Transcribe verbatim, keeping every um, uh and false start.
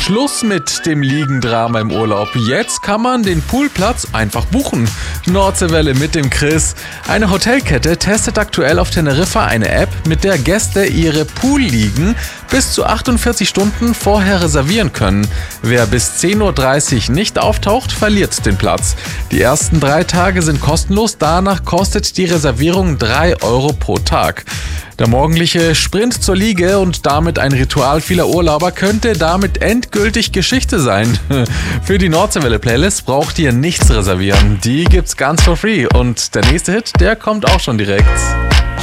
Schluss mit dem Liegendrama im Urlaub. Jetzt kann man den Poolplatz einfach buchen. Nordseewelle mit dem Chris. Eine Hotelkette testet aktuell auf Teneriffa eine App, mit der Gäste ihre Poolliegen bis zu achtundvierzig Stunden vorher reservieren können. Wer bis zehn Uhr dreißig nicht auftaucht, verliert den Platz. Die ersten drei Tage sind kostenlos, danach kostet die Reservierung drei Euro pro Tag. Der morgendliche Sprint zur Liege und damit ein Ritual vieler Urlauber könnte damit endgültig Geschichte sein. Für die Nordseewelle-Playlist braucht ihr nichts reservieren. Die gibt's ganz for free. Und der nächste Hit, der kommt auch schon direkt.